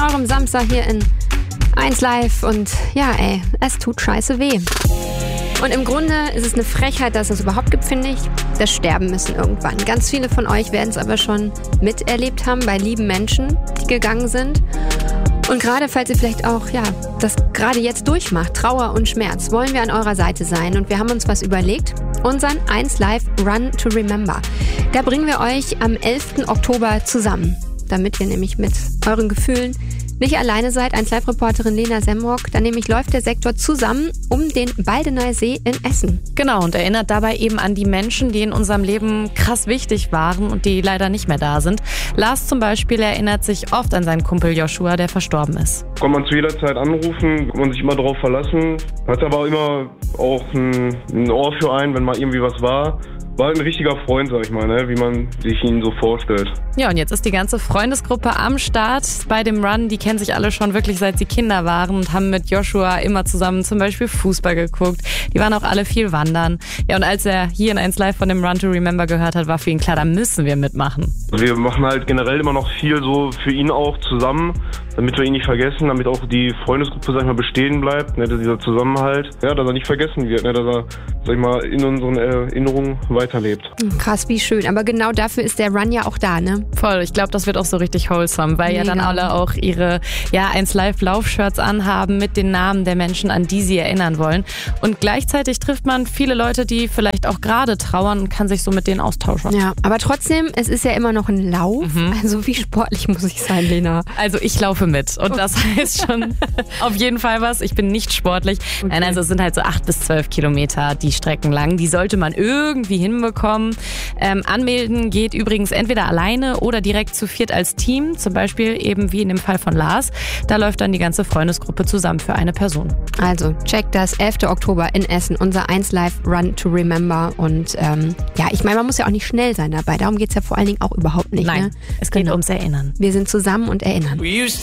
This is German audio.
eurem Samstag hier in 1 Live und ja, es tut scheiße weh. Und im Grunde ist es eine Frechheit, dass es überhaupt gibt, finde ich. Das Sterben müssen irgendwann. Ganz viele von euch werden es aber schon miterlebt haben bei lieben Menschen, die gegangen sind. Und gerade falls ihr vielleicht auch, das gerade jetzt durchmacht, Trauer und Schmerz, wollen wir an eurer Seite sein. Und wir haben uns was überlegt. Unseren 1 Live Run to Remember. Da bringen wir euch am 11. Oktober zusammen. Damit ihr nämlich mit euren Gefühlen nicht alleine seid. 1 Live-Reporterin Lena Semrock. Dann nämlich läuft der Sektor zusammen um den Baldener See in Essen. Genau, und erinnert dabei eben an die Menschen, die in unserem Leben krass wichtig waren und die leider nicht mehr da sind. Lars zum Beispiel erinnert sich oft an seinen Kumpel Joshua, der verstorben ist. Kann man zu jeder Zeit anrufen, kann man sich immer darauf verlassen. Hat aber immer auch ein Ohr für einen, wenn mal irgendwie was war. War ein richtiger Freund, sag ich mal, ne? Wie man sich ihn so vorstellt. Ja, und jetzt ist die ganze Freundesgruppe am Start bei dem Run. Die kennen sich alle schon wirklich, seit sie Kinder waren und haben mit Joshua immer zusammen zum Beispiel Fußball geguckt. Die waren auch alle viel wandern. Ja, und als er hier in 1 Live von dem Run to Remember gehört hat, war für ihn klar, da müssen wir mitmachen. Wir machen halt generell immer noch viel so für ihn auch zusammen, damit wir ihn nicht vergessen, damit auch die Freundesgruppe, sag ich mal, bestehen bleibt, ne, dieser Zusammenhalt, dass er nicht vergessen wird, ne, dass er, sag ich mal, in unseren Erinnerungen weiterlebt. Krass, wie schön. Aber genau dafür ist der Run ja auch da, ne? Voll. Ich glaube, das wird auch so richtig wholesome, weil ja dann alle auch ihre 1 Live Laufshirts anhaben mit den Namen der Menschen, an die sie erinnern wollen. Und gleichzeitig trifft man viele Leute, die vielleicht auch gerade trauern und kann sich so mit denen austauschen. Ja, aber trotzdem, es ist ja immer noch ein Lauf. Also wie sportlich muss ich sein, Lena? Also ich laufe mit und das heißt schon auf jeden Fall was. Ich bin nicht sportlich. Okay. Nein, also es sind halt so 8 bis 12 Kilometer die Strecken lang. Die sollte man irgendwie hinbekommen. Anmelden geht übrigens entweder alleine oder direkt zu 4 als Team. Zum Beispiel eben wie in dem Fall von Lars. Da läuft dann die ganze Freundesgruppe zusammen für eine Person. Also checkt das, 11. Oktober in Essen, unser 1 Live Run to Remember. Und ich meine, man muss ja auch nicht schnell sein dabei. Darum geht es ja vor allen Dingen auch überhaupt nicht. Nein, ne? Es geht ums Erinnern. Wir sind zusammen und erinnern.